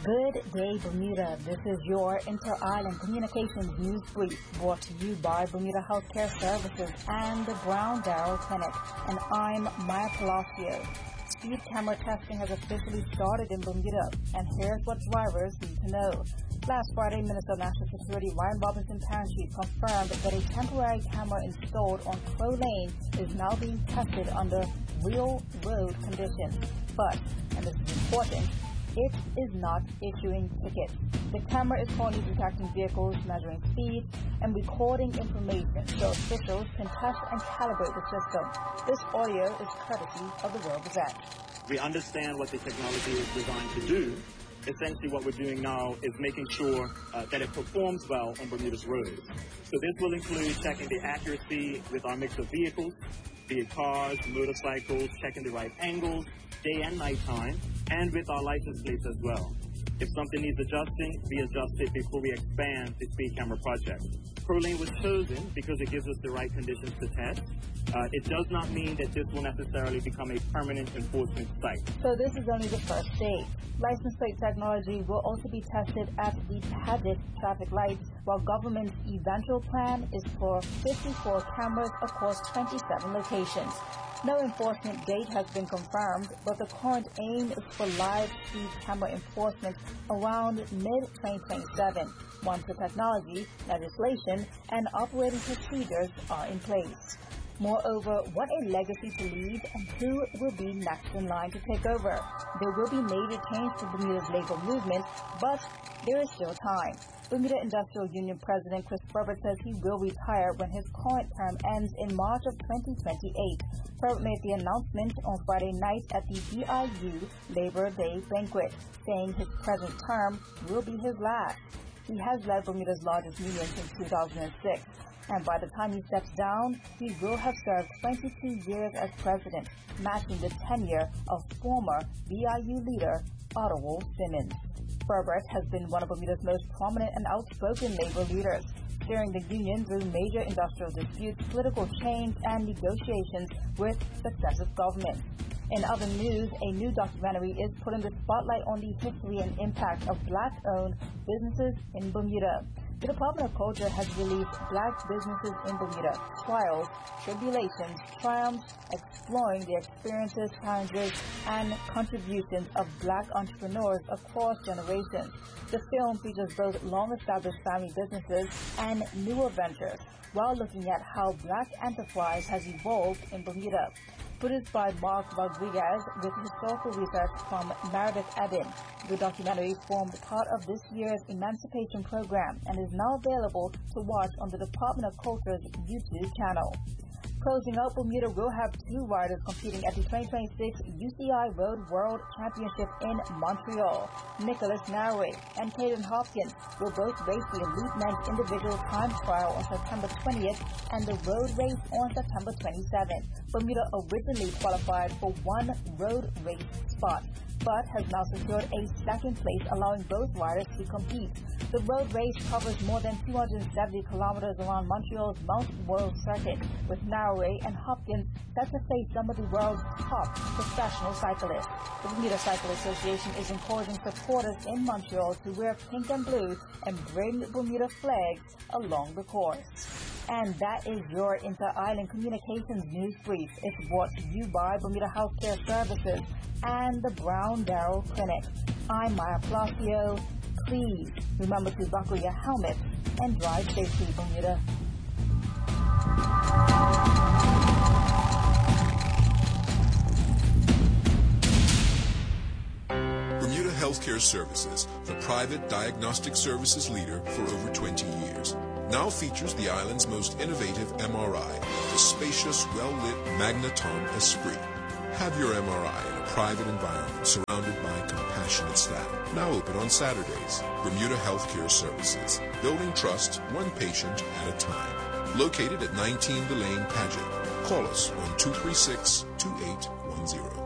Good day, Bermuda. This is your Inter-Island Communications News Brief brought to you by Bermuda Healthcare Services and the Brown Darrow Clinic. And I'm Maya Palacio. Speed camera testing has officially started in Bermuda, and here's what drivers need to know. Last Friday, Minister of National Security Ryan Robinson Parachute confirmed that a temporary camera installed on Crow Lane is now being tested under real road conditions. But, and this is important, it is not issuing tickets. The camera is currently detecting vehicles, measuring speed, and recording information so officials can test and calibrate the system. This audio is courtesy of the World Gazette. We understand what the technology is designed to do. Essentially what we're doing now is making sure that it performs well on Bermuda's roads. So this will include checking the accuracy with our mix of vehicles, be it cars, motorcycles, checking the right angles, day and night time, and with our license plates as well. If something needs adjusting, we adjust it before we expand the speed camera project. Crow Lane was chosen because it gives us the right conditions to test. It does not mean that this will necessarily become a permanent enforcement site. So this is only the first stage. License plate technology will also be tested at the Paget traffic lights, while government's eventual plan is for 54 cameras across 27 locations. No enforcement date has been confirmed, but the current aim is for live speed camera enforcement around mid-2027, once the technology, legislation, and operating procedures are in place. Moreover, what a legacy to leave and who will be next in line to take over. There will be major change to Bermuda's labor movement, but there is still time. Bermuda Industrial Union President Chris Burbett says he will retire when his current term ends in March of 2028. Burbett made the announcement on Friday night at the BIU Labor Day banquet, saying his present term will be his last. He has led Bermuda's largest union since 2006, and by the time he steps down, he will have served 22 years as president, matching the tenure of former BIU leader Ottawell Simmons. Burbett has been one of Bermuda's most prominent and outspoken labor leaders, steering the union through major industrial disputes, political change, and negotiations with successive governments. In other news, a new documentary is putting the spotlight on the history and impact of Black-owned businesses in Bermuda. The Department of Culture has released Black Businesses in Bermuda: Trials, Tribulations, Triumphs, exploring the experiences, challenges, and contributions of Black entrepreneurs across generations. The film features both long-established family businesses and newer ventures, while looking at how Black enterprise has evolved in Bermuda. Produced by Mark Rodriguez with historical research from Meredith Eden, the documentary formed part of this year's Emancipation Program and is now available to watch on the Department of Culture's YouTube channel. Closing out, Bermuda will have two riders competing at the 2026 UCI Road World Championship in Montreal. Nicholas Narway and Caden Hopkins will both race the Elite Men's Individual Time Trial on September 20th and the road race on September 27th. Bermuda originally qualified for one road race spot, but has now secured a second place, allowing both riders to compete. The road race covers more than 270 kilometers around Montreal's Mount World Circuit, with Narway and Hopkins set to face some of the world's top professional cyclists. The Bermuda Cycle Association is encouraging supporters in Montreal to wear pink and blue and bring Bermuda flags along the course. And that is your Inter-Island Communications News Brief. It's brought to you by Bermuda Healthcare Services and the Brown Darrow Clinic. I'm Maya Palacio. Please remember to buckle your helmet and drive safely, Bermuda. Bermuda Healthcare Services, the private diagnostic services leader for over 20 years, now features the island's most innovative MRI, the spacious, well-lit Magneton Esprit. Have your MRI in a private environment surrounded by compassionate staff. Now open on Saturdays. Bermuda Healthcare Services, building trust one patient at a time. Located at 19 Delane Paget. Call us on 236-2810.